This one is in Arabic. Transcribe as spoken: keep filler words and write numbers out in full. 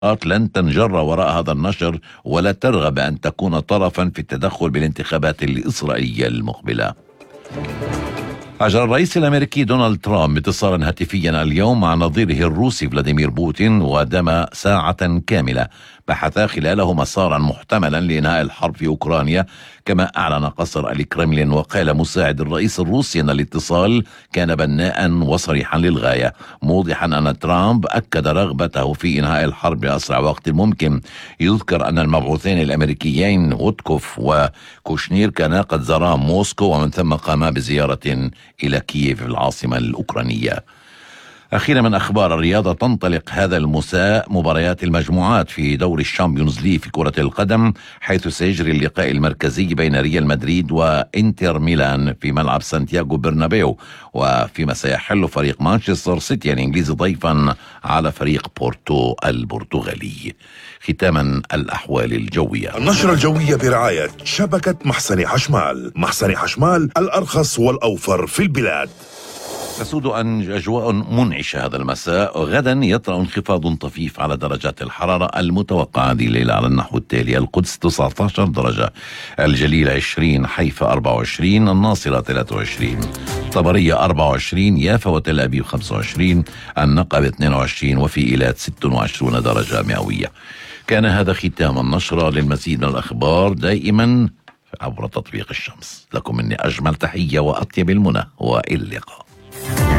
لن تنجر وراء هذا النشر ولا ترغب أن تكون طرفا في التدخل بالانتخابات الإسرائيلية المقبلة. أجرى الرئيس الأمريكي دونالد ترامب اتصالا هاتفيا اليوم مع نظيره الروسي فلاديمير بوتين، ودام ساعة كاملة بحث خلاله مسارا محتملا لإنهاء الحرب في أوكرانيا، كما أعلن قصر الكرملين. وقال مساعد الرئيس الروسي أن الاتصال كان بناء وصريحا للغاية، موضحا أن ترامب أكد رغبته في إنهاء الحرب بأسرع وقت ممكن. يذكر أن المبعوثين الأمريكيين وودكوف وكوشنير كانا قد زارا موسكو، ومن ثم قاما بزيارة إلى كييف العاصمة الأوكرانية. أخيرا من أخبار الرياضة، تنطلق هذا المساء مباريات المجموعات في دور الشامبيونز ليج في كرة القدم، حيث سيجري اللقاء المركزي بين ريال مدريد وإنتر ميلان في ملعب سانتياغو برنابيو، وفيما سيحل فريق مانشستر سيتي الإنجليزي ضيفا على فريق بورتو البرتغالي. ختاما الأحوال الجوية. النشرة الجوية برعاية شبكة محسن حشمال. محسن حشمال، الأرخص والأوفر في البلاد. تسود أجواء منعشة هذا المساء. غدا يطرأ انخفاض طفيف على درجات الحرارة المتوقعة هذه الليلة على النحو التالي: القدس تسعة عشر درجة، الجليل عشرين، حيفا أربعة وعشرين، الناصرة ثلاثة وعشرين، طبرية أربعة وعشرين، يافا وتل أبيب خمسة وعشرين، النقب اثنين وعشرين، وفي إيلات ستة وعشرين درجة مئوية. كان هذا ختام النشرة. للمزيد من الأخبار دائما عبر تطبيق الشمس. لكم مني أجمل تحية وأطيب المنى، وإلى اللقاء.